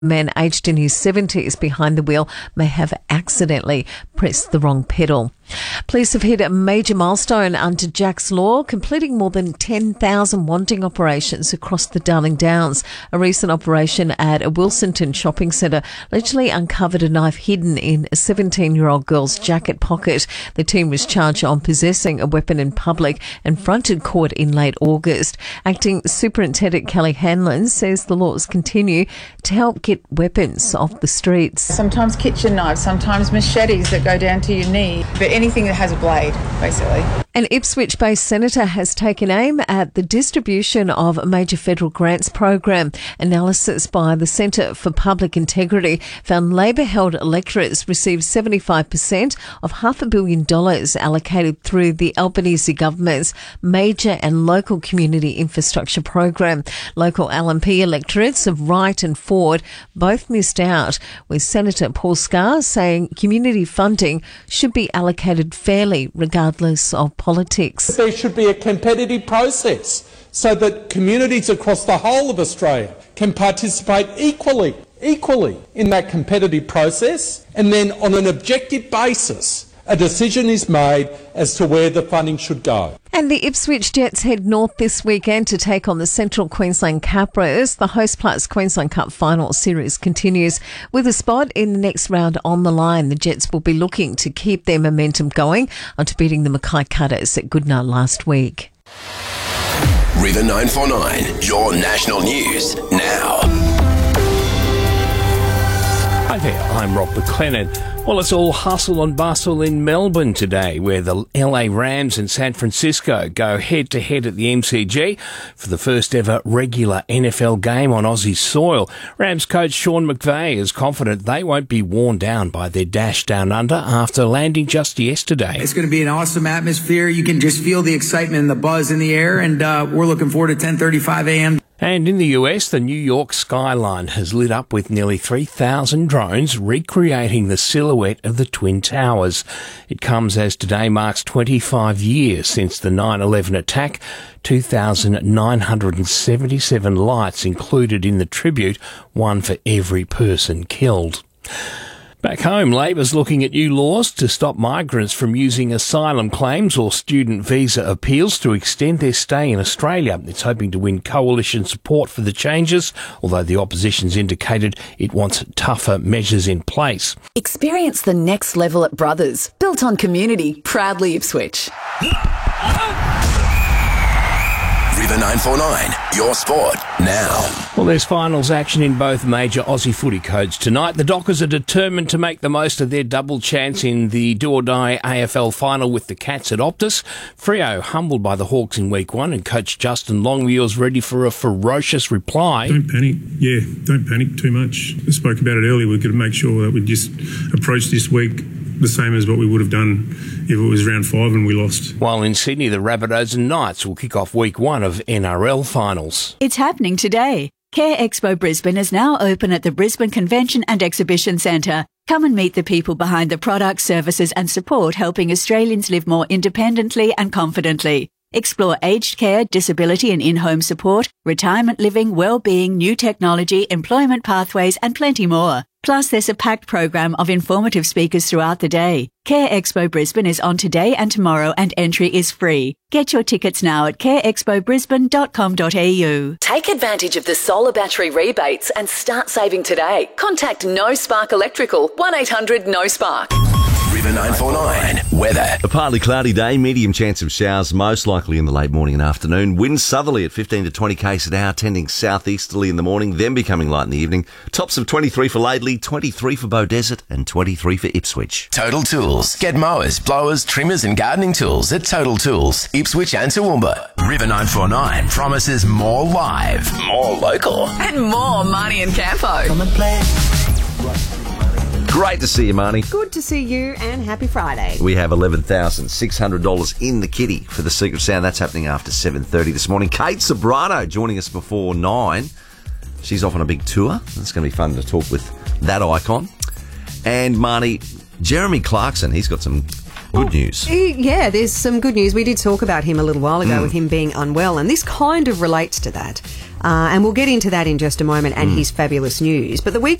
man aged in his 70s behind the wheel may have accidentally pressed the wrong pedal. Police have hit a major milestone under Jack's Law, completing more than 10,000 wanting operations across the Darling Downs. A recent operation at a Wilsonton shopping centre allegedly uncovered a knife hidden in a 17-year-old girl's jacket pocket. The team was charged on possessing a weapon in public and fronted court in late August. Acting Superintendent Kelly Hanlon says the laws continue to help get weapons off the streets. Sometimes kitchen knives, sometimes machetes that go down to your knee, but anything that has a blade, basically. An Ipswich-based senator has taken aim at the distribution of a major federal grants program. Analysis by the Centre for Public Integrity found Labor-held electorates received 75% of $500 million allocated through the Albanese government's major and local community infrastructure program. Local LNP electorates of Wright and Ford both missed out, with Senator Paul Scar saying community funding should be allocated fairly regardless of politics. There should be a competitive process so that communities across the whole of Australia can participate equally in that competitive process, and then on an objective basis a decision is made as to where the funding should go. And the Ipswich Jets head north this weekend to take on the Central Queensland Capras. The Hostplus Queensland Cup final series continues with a spot in the next round on the line. The Jets will be looking to keep their momentum going after beating the Mackay Cutters at Goodna last week. River 949, your national news now. Hi there, I'm Rob McLennan. Well, it's all hustle and bustle in Melbourne today, where the LA Rams and San Francisco go head-to-head at the MCG for the first ever regular NFL game on Aussie soil. Rams coach Sean McVay is confident they won't be worn down by their dash down under after landing just yesterday. It's going to be an awesome atmosphere. You can just feel the excitement and the buzz in the air, and we're looking forward to 10:35 a.m. And in the US, the New York skyline has lit up with nearly 3,000 drones recreating the silhouette of the Twin Towers. It comes as today marks 25 years since the 9/11 attack, 2,977 lights included in the tribute, one for every person killed. Back home, Labor's looking at new laws to stop migrants from using asylum claims or student visa appeals to extend their stay in Australia. It's hoping to win coalition support for the changes, although the opposition's indicated it wants tougher measures in place. Experience the next level at Brothers, built on community, proudly Ipswich. River 949, your sport now. Well, there's finals action in both major Aussie footy codes tonight. The Dockers are determined to make the most of their double chance in the do-or-die AFL final with the Cats at Optus. Freo humbled by the Hawks in week one, and coach Justin Longmuir's ready for a ferocious reply. Don't panic. Yeah, don't panic too much. I spoke about it earlier. We've got to make sure that we just approach this week the same as what we would have done if it was round 5 and we lost. While in Sydney, the Rabbitohs and Knights will kick off week 1 of NRL finals. It's happening today. Care Expo Brisbane is now open at the Brisbane Convention and Exhibition Centre. Come and meet the people behind the products, services and support helping Australians live more independently and confidently. Explore aged care, disability and in-home support, retirement living, well-being, new technology, employment pathways and plenty more. Plus, there's a packed program of informative speakers throughout the day. Care Expo Brisbane is on today and tomorrow and entry is free. Get your tickets now at careexpobrisbane.com.au. Take advantage of the solar battery rebates and start saving today. Contact No Spark Electrical, 1800 No Spark. River 949, weather. A partly cloudy day, medium chance of showers, most likely in the late morning and afternoon. Winds southerly at 15 to 20 k's an hour, tending southeasterly in the morning, then becoming light in the evening. Tops of 23 for Laidley, 23 for Beaudesert and 23 for Ipswich. Total Tools. Get mowers, blowers, trimmers and gardening tools at Total Tools, Ipswich and Toowoomba. River 949 promises more live, more local and more Marnie and Campo. Come and play. Great to see you, Marnie. Good to see you, and happy Friday. We have $11,600 in the kitty for the Secret Sound. That's happening after 7:30 this morning. Kate Sobrano joining us before 9. She's off on a big tour. It's going to be fun to talk with that icon. And Marnie, Jeremy Clarkson, he's got some good news. Yeah, there's some good news. We did talk about him a little while ago with him being unwell, and this kind of relates to that. And we'll get into that in just a moment and his fabulous news. But the week